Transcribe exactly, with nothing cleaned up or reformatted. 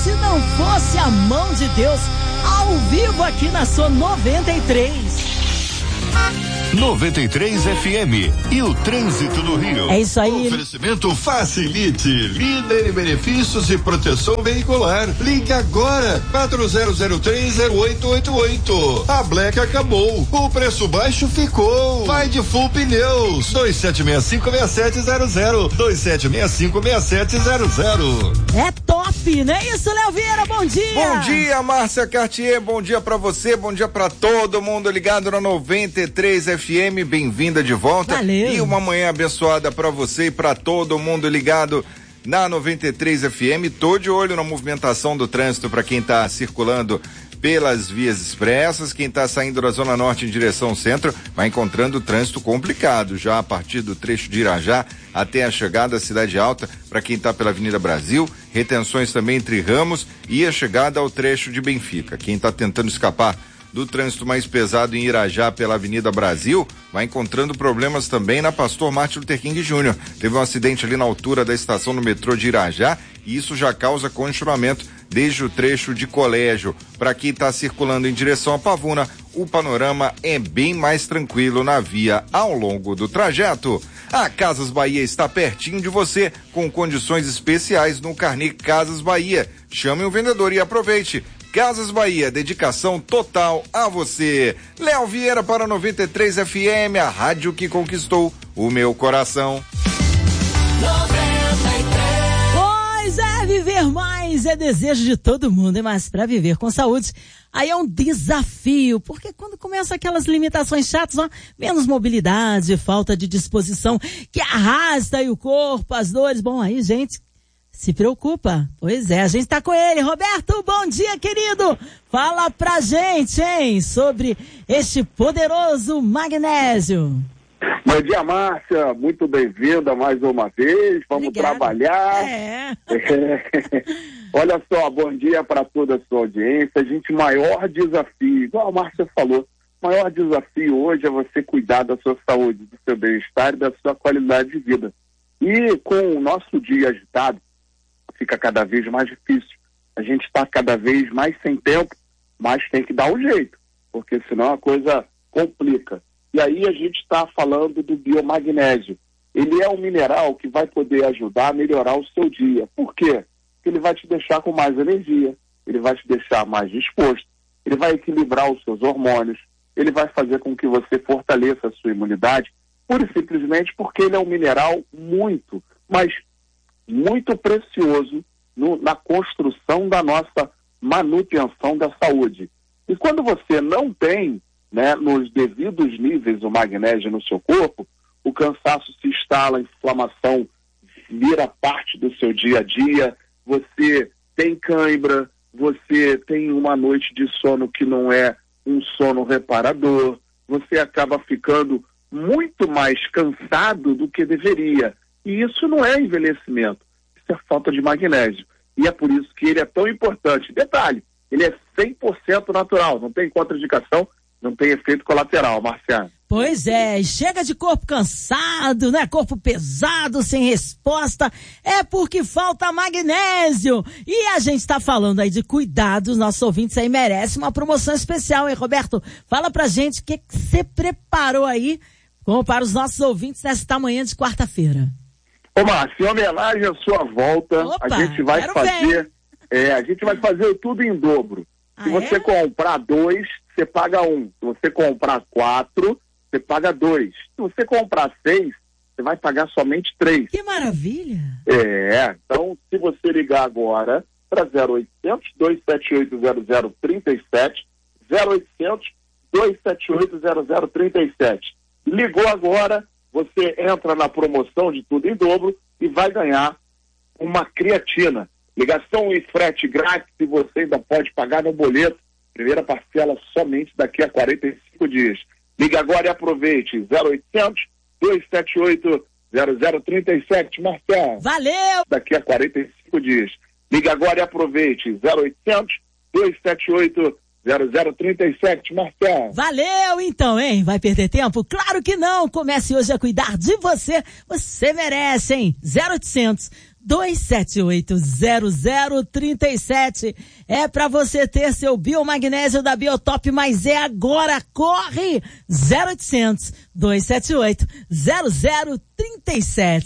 se não fosse a mão de Deus, ao vivo aqui na sua noventa e três. noventa e três F M e o trânsito do Rio. É isso aí. Oferecimento Facilite, líder em benefícios e proteção veicular. Ligue agora, quatro zero zero três zero oito oito oito. A Black acabou, o preço baixo ficou. Vai de Full Pneus, dois sete seis cinco seis sete zero zero, dois sete seis cinco seis sete zero zero. É top, não é isso, Léo Vieira? Bom dia. Bom dia, Márcia Cartier, bom dia pra você, bom dia pra todo mundo ligado na noventa e três F M, bem-vinda de volta. Valeu. E uma manhã abençoada pra você e pra todo mundo ligado na noventa e três F M. Tô de olho na movimentação do trânsito para quem tá circulando pelas vias expressas, quem está saindo da Zona Norte em direção centro vai encontrando trânsito complicado já a partir do trecho de Irajá até a chegada à Cidade Alta, para quem está pela Avenida Brasil, retenções também entre Ramos e a chegada ao trecho de Benfica. Quem está tentando escapar do trânsito mais pesado em Irajá pela Avenida Brasil, vai encontrando problemas também na Pastor Martin Luther King Júnior Teve um acidente ali na altura da estação do metrô de Irajá e isso já causa congestionamento desde o trecho de Colégio. Para quem está circulando em direção a Pavuna, o panorama é bem mais tranquilo na via ao longo do trajeto. A Casas Bahia está pertinho de você, com condições especiais no carnê Casas Bahia. Chame o vendedor e aproveite. Casas Bahia, dedicação total a você. Léo Vieira para noventa e três F M, a rádio que conquistou o meu coração. noventa e três. Pois é, viver mais é desejo de todo mundo, hein? Mas para viver com saúde, aí é um desafio, porque quando começam aquelas limitações chatas, ó, menos mobilidade, falta de disposição, que arrasta aí o corpo, as dores, bom, aí, gente, se preocupa. Pois é, a gente tá com ele. Roberto, bom dia, querido. Fala pra gente, hein, sobre este poderoso magnésio. Bom dia, Márcia. Muito bem-vinda mais uma vez. Vamos Obrigada. trabalhar. É. É. Olha só, bom dia para toda a sua audiência. A gente, maior desafio, igual a Márcia falou, maior desafio hoje é você cuidar da sua saúde, do seu bem-estar e da sua qualidade de vida. E com o nosso dia agitado, fica cada vez mais difícil. A gente está cada vez mais sem tempo, mas tem que dar um jeito, porque senão a coisa complica. E aí a gente está falando do biomagnésio. Ele é um mineral que vai poder ajudar a melhorar o seu dia. Por quê? Porque ele vai te deixar com mais energia, ele vai te deixar mais disposto, ele vai equilibrar os seus hormônios, ele vai fazer com que você fortaleça a sua imunidade, pura e simplesmente porque ele é um mineral muito, mas muito precioso no, na construção da nossa manutenção da saúde. E quando você não tem, né, nos devidos níveis o magnésio no seu corpo, o cansaço se instala, a inflamação vira parte do seu dia a dia, você tem cãibra, você tem uma noite de sono que não é um sono reparador, você acaba ficando muito mais cansado do que deveria. E isso não é envelhecimento, isso é falta de magnésio. E é por isso que ele é tão importante. Detalhe, ele é cem por cento natural, não tem contraindicação, não tem efeito colateral, Marciano. Pois é, chega de corpo cansado, né? Corpo pesado, sem resposta, é porque falta magnésio. E a gente tá falando aí de cuidados, nossos ouvintes aí merecem uma promoção especial, hein, Roberto? Fala pra gente o que você preparou aí como para os nossos ouvintes nesta manhã de quarta-feira. Ô, Márcio, em homenagem à sua volta, Opa, a gente vai fazer, é, a gente vai fazer tudo em dobro. Ah, Se você é? comprar dois, você paga um. Se você comprar quatro, você paga dois. Se você comprar seis, você vai pagar somente três. Que maravilha! É, então se você ligar agora para zero oitocentos, dois sete oito, zero zero três sete, zero oitocentos, dois sete oito, zero zero três sete. Ligou agora, você entra na promoção de tudo em dobro e vai ganhar uma creatina. Ligação e frete grátis e você ainda pode pagar no boleto. Primeira parcela somente daqui a quarenta e cinco dias. Liga agora e aproveite. zero oitocentos, dois sete oito, zero zero três sete, Marcelo. Valeu! Daqui a quarenta e cinco dias. Liga agora e aproveite. zero oitocentos, dois sete oito, zero zero três sete, Marcelo. Valeu então, hein? Vai perder tempo? Claro que não! Comece hoje a cuidar de você. Você merece, hein? zero oitocentos, dois sete oito, zero zero três sete. É para você ter seu biomagnésio da Biotop, mas é agora. Corre! zero oitocentos, dois sete oito, zero zero três sete.